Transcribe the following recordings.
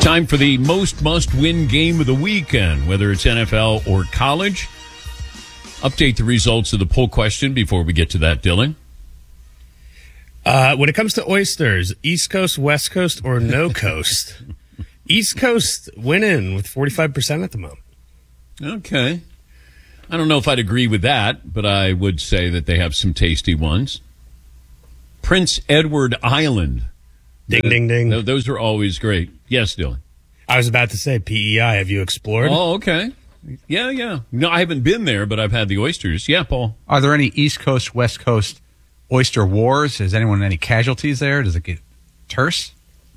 Time for the most must-win game of the weekend, whether it's NFL or college. Update the results of the poll question before we get to that, Dylan. When it comes to oysters, East Coast, West Coast, or no coast? East Coast winning with 45% at the moment. Okay. I don't know if I'd agree with that, but I would say that they have some tasty ones. Prince Edward Island. Ding, ding, ding. Those are always great. Yes, Dylan. I was about to say PEI. Have you explored? Oh, okay. Yeah. No, I haven't been there, but I've had the oysters. Yeah, Paul. Are there any East Coast, West Coast oyster wars? Is anyone any casualties there? Does it get terse?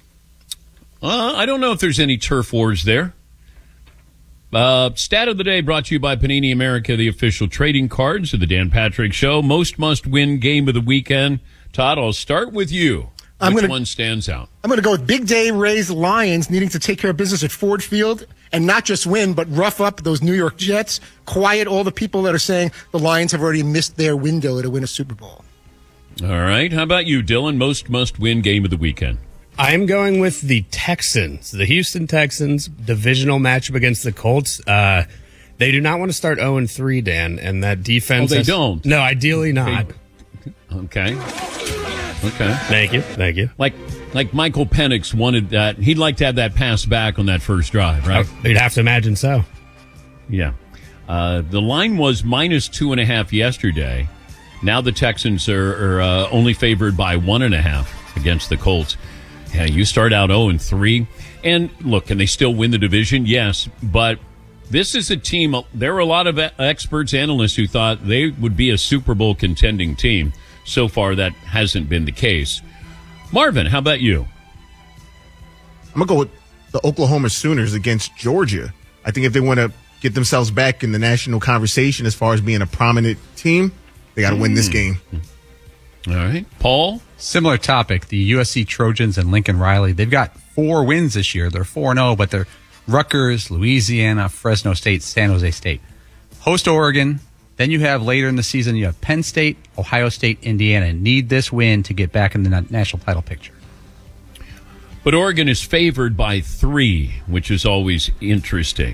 I don't know if there's any turf wars there. Stat of the day brought to you by Panini America, the official trading cards of the Dan Patrick Show. Most must-win game of the weekend. Todd, I'll start with you. Which one stands out? I'm going to go with Big Day Rays Lions needing to take care of business at Ford Field and not just win, but rough up those New York Jets, quiet all the people that are saying the Lions have already missed their window to win a Super Bowl. All right. How about you, Dylan? Most must-win game of the weekend. I'm going with the Texans, the Houston Texans, divisional matchup against the Colts. They do not want to start 0-3, Dan, and that defense... Oh, they don't? No, ideally not. Okay. Thank you. Like Michael Penix wanted that. He'd like to have that pass back on that first drive, right? You'd have to imagine so. Yeah. The line was -2.5 yesterday. Now the Texans are only favored by 1.5 against the Colts. Yeah, you start out 0-3. And look, can they still win the division? Yes, but this is a team. There were a lot of experts, analysts who thought they would be a Super Bowl contending team. So far, that hasn't been the case. Marvin, how about you? I'm going to go with the Oklahoma Sooners against Georgia. I think if they want to get themselves back in the national conversation as far as being a prominent team, they got to win this game. All right. Paul? Similar topic, the USC Trojans and Lincoln Riley. They've got 4 wins this year. They're 4-0, but they're Rutgers, Louisiana, Fresno State, San Jose State. Host Oregon. Then you have later in the season, you have Penn State, Ohio State, Indiana. Need this win to get back in the national title picture. But Oregon is favored by 3, which is always interesting.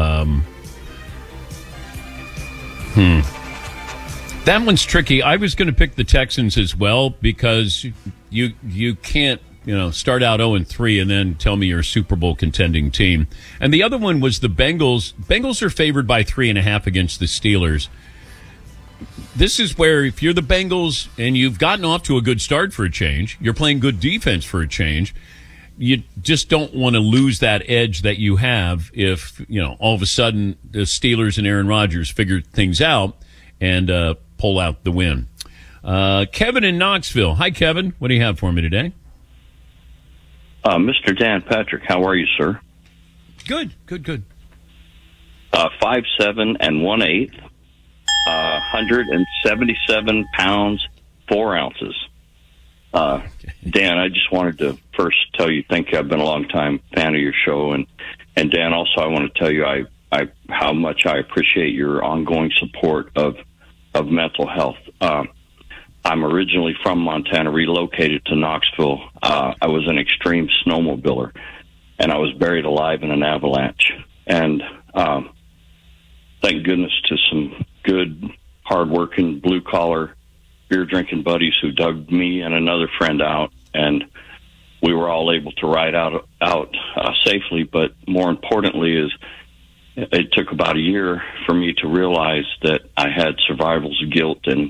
That one's tricky. I was going to pick the Texans as well because you can't start out 0-3 and then tell me you're a Super Bowl contending team. And the other one was the Bengals. Bengals are favored by 3.5 against the Steelers. This is where if you're the Bengals and you've gotten off to a good start for a change, you're playing good defense for a change, you just don't want to lose that edge that you have if, all of a sudden the Steelers and Aaron Rodgers figure things out and pull out the win. Kevin in Knoxville. Hi, Kevin. What do you have for me today? Mr. Dan Patrick, how are you, sir? Good. 5'7" and 1/8, 177 pounds, 4 ounces. Dan, I just wanted to first tell you thank you. I've been a long time fan of your show, and Dan, also I want to tell you how much I appreciate your ongoing support of mental health. I'm originally from Montana, relocated to Knoxville. I was an extreme snowmobiler, and I was buried alive in an avalanche. And thank goodness to some good, hard-working, blue-collar, beer-drinking buddies who dug me and another friend out, and we were all able to ride out safely. But more importantly is it took about a year for me to realize that I had survivor's guilt and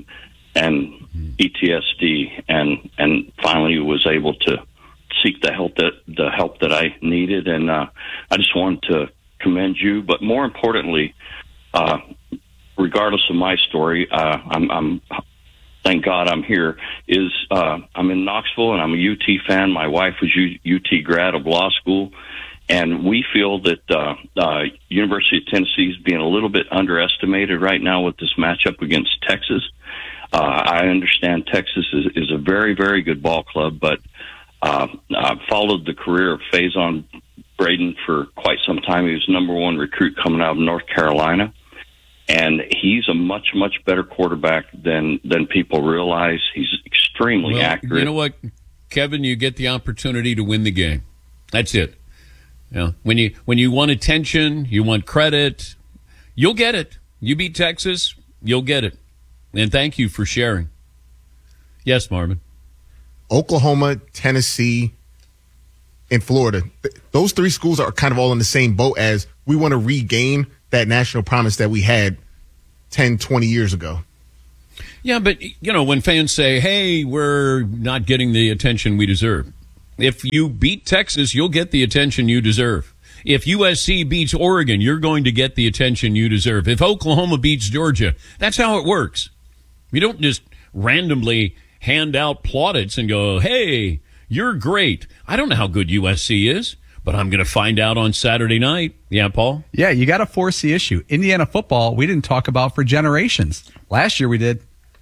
PTSD, and finally was able to seek the help that I needed. And I just wanted to commend you. But more importantly, regardless of my story, I'm thank God I'm here. I'm in Knoxville and I'm a UT fan. My wife was UT grad of law school. And we feel that University of Tennessee is being a little bit underestimated right now with this matchup against Texas. I understand Texas is a very, very good ball club, but I've followed the career of Faison Braden for quite some time. He was #1 recruit coming out of North Carolina, and he's a much, much better quarterback than people realize. He's extremely accurate. You know what, Kevin? You get the opportunity to win the game. That's it. Yeah. When you want attention, you want credit, you'll get it. You beat Texas, you'll get it. And thank you for sharing. Yes, Marvin. Oklahoma, Tennessee, and Florida. Those three schools are kind of all in the same boat as we want to regain that national promise that we had 10, 20 years ago. Yeah, but, when fans say, hey, we're not getting the attention we deserve. If you beat Texas, you'll get the attention you deserve. If USC beats Oregon, you're going to get the attention you deserve. If Oklahoma beats Georgia, that's how it works. You don't just randomly hand out plaudits and go, hey, you're great. I don't know how good USC is, but I'm going to find out on Saturday night. Yeah, Paul? Yeah, you got to force the issue. Indiana football, we didn't talk about for generations. Last year we did.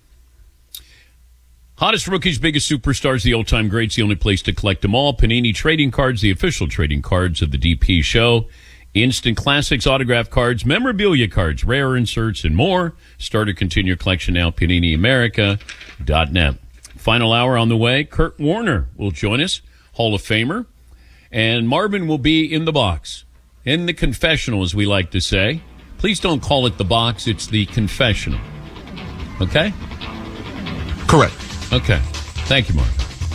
Hottest rookies, biggest superstars, the old-time greats, the only place to collect them all. Panini Trading Cards, the official trading cards of the DP show. Instant Classics, autograph cards, memorabilia cards, rare inserts, and more. Start or continue your collection now, PaniniAmerica.net. Final hour on the way. Kurt Warner will join us, Hall of Famer. And Marvin will be in the box, in the confessional, as we like to say. Please don't call it the box. It's the confessional. Okay? Correct. Okay. Thank you, Mark.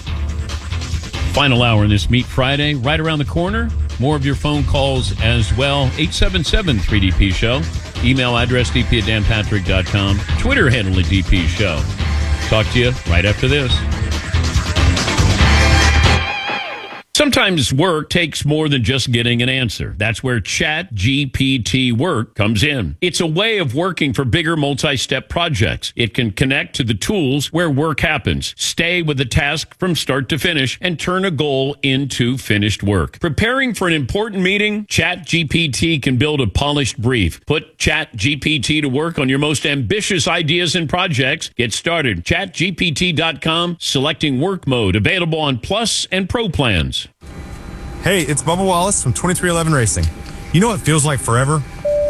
Final hour in this Meat Friday. Right around the corner. More of your phone calls as well. 877-3DP Show. Email address dp@danpatrick.com. Twitter handle at DP Show. Talk to you right after this. Sometimes work takes more than just getting an answer. That's where ChatGPT Work comes in. It's a way of working for bigger multi-step projects. It can connect to the tools where work happens, stay with the task from start to finish, and turn a goal into finished work. Preparing for an important meeting? ChatGPT can build a polished brief. Put ChatGPT to work on your most ambitious ideas and projects. Get started. ChatGPT.com, selecting work mode. Available on Plus and Pro plans. Hey, it's Bubba Wallace from 2311 Racing. You know what feels like forever?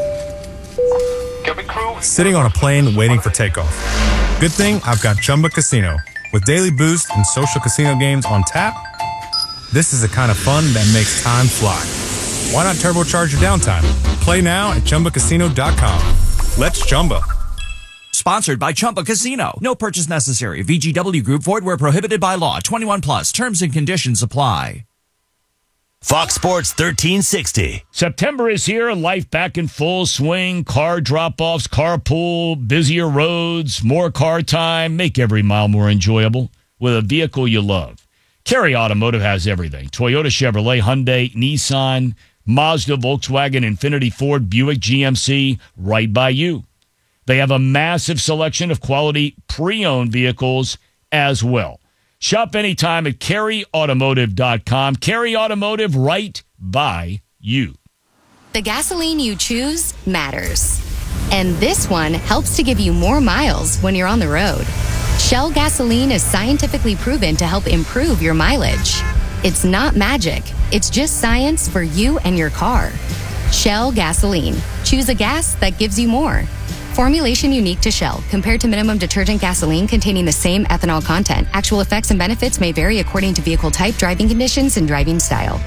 Sitting on a plane waiting for takeoff. Good thing I've got Chumba Casino. With daily boost and social casino games on tap, this is the kind of fun that makes time fly. Why not turbocharge your downtime? Play now at ChumbaCasino.com. Let's Chumba. Sponsored by Chumba Casino. No purchase necessary. VGW Group. Void where prohibited by law. 21 plus. Terms and conditions apply. Fox Sports 1360. September is here, life back in full swing, car drop-offs, carpool, busier roads, more car time. Make every mile more enjoyable with a vehicle you love. Carey Automotive has everything. Toyota, Chevrolet, Hyundai, Nissan, Mazda, Volkswagen, Infiniti, Ford, Buick, GMC, right by you. They have a massive selection of quality pre-owned vehicles as well. Shop anytime at CareyAutomotive.com. Carey Automotive, right by you. The gasoline you choose matters. And this one helps to give you more miles when you're on the road. Shell gasoline is scientifically proven to help improve your mileage. It's not magic. It's just science for you and your car. Shell gasoline. Choose a gas that gives you more. Formulation unique to Shell. Compared to minimum detergent gasoline containing the same ethanol content. Actual effects and benefits may vary according to vehicle type, driving conditions, and driving style.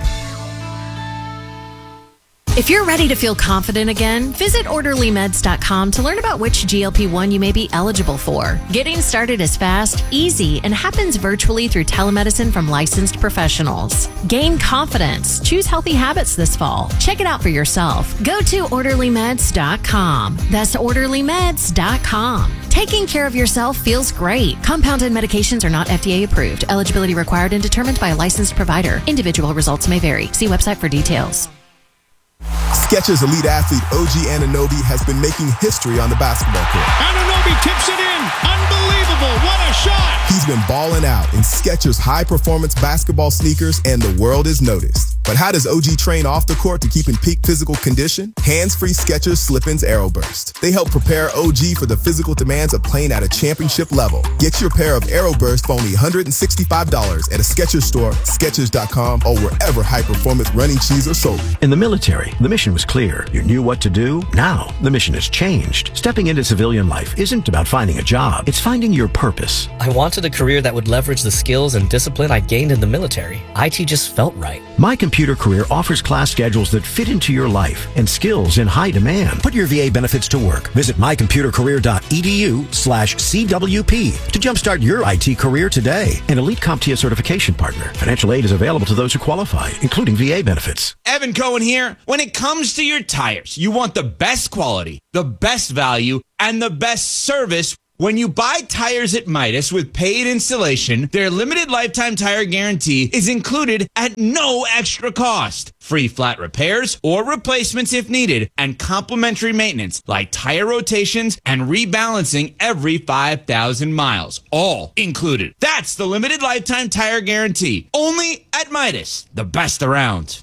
If you're ready to feel confident again, visit OrderlyMeds.com to learn about which GLP-1 you may be eligible for. Getting started is fast, easy, and happens virtually through telemedicine from licensed professionals. Gain confidence. Choose healthy habits this fall. Check it out for yourself. Go to OrderlyMeds.com. That's OrderlyMeds.com. Taking care of yourself feels great. Compounded medications are not FDA approved. Eligibility required and determined by a licensed provider. Individual results may vary. See website for details. Skechers elite athlete OG Anunoby has been making history on the basketball court. Anunoby tips it in. Unbelievable. What a shot. He's been balling out in Skechers high-performance basketball sneakers, and the world is noticed. But how does OG train off the court to keep in peak physical condition? Hands-free Skechers Slip-ins Aeroburst. They help prepare OG for the physical demands of playing at a championship level. Get your pair of Aeroburst for only $165 at a Skechers store, Skechers.com, or wherever high-performance running shoes are sold. In the military, the mission was clear. You knew what to do. Now, the mission has changed. Stepping into civilian life isn't about finding a job. It's finding your purpose. I wanted a career that would leverage the skills and discipline I gained in the military. IT just felt right. My Computer Computer Career offers class schedules that fit into your life and skills in high demand. Put your VA benefits to work. Visit mycomputercareer.edu/CWP to jumpstart your IT career today. An Elite CompTIA certification partner. Financial aid is available to those who qualify, including VA benefits. Evan Cohen here. When it comes to your tires, you want the best quality, the best value, and the best service. When you buy tires at Midas with paid installation, their limited lifetime tire guarantee is included at no extra cost. Free flat repairs or replacements if needed, and complimentary maintenance like tire rotations and rebalancing every 5,000 miles. All included. That's the limited lifetime tire guarantee. Only at Midas, the best around.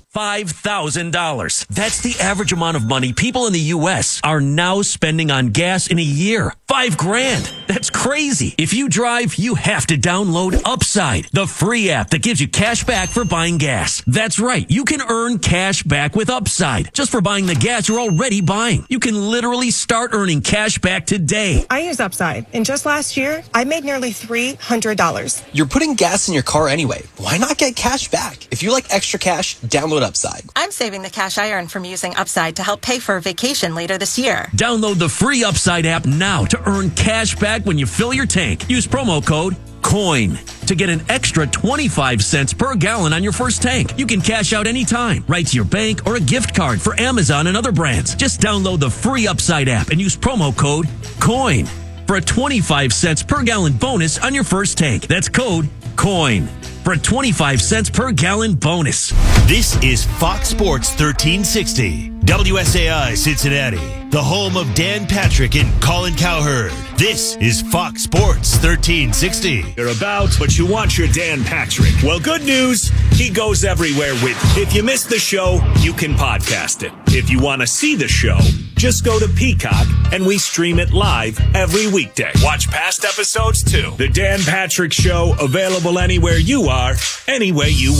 $5,000. That's the average amount of money people in the U.S. are now spending on gas in a year. $5,000. That's crazy. If you drive, you have to download Upside, the free app that gives you cash back for buying gas. That's right. You can earn cash back with Upside just for buying the gas you're already buying. You can literally start earning cash back today. I use Upside, and just last year, I made nearly $300. You're putting gas in your car anyway. Why not get cash back? If you like extra cash, download Upside. I'm saving the cash I earn from using Upside to help pay for a vacation later this year. Download the free Upside app now to earn cash back when you fill your tank. Use promo code COIN to get an extra 25 cents per gallon on your first tank. You can cash out anytime, right to your bank or a gift card for Amazon and other brands. Just download the free Upside app and use promo code COIN for a 25 cents per gallon bonus on your first tank. That's code COIN for a 25 cents per gallon bonus. This is Fox Sports 1360, WSAI Cincinnati, the home of Dan Patrick and Colin Cowherd. This is Fox Sports 1360. You're about, but you want your Dan Patrick. Well, good news, he goes everywhere with you. If you missed the show, you can podcast it. If you want to see the show, just go to Peacock and we stream it live every weekday. Watch past episodes too. The Dan Patrick Show, available anywhere you are, any way you want.